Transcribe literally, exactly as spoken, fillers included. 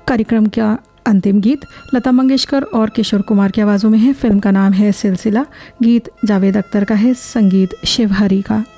कार्यक्रम का अंतिम गीत लता मंगेशकर और किशोर कुमार की आवाज़ों में है। फिल्म का नाम है सिलसिला। गीत जावेद अख्तर का है, संगीत शिव हरी का।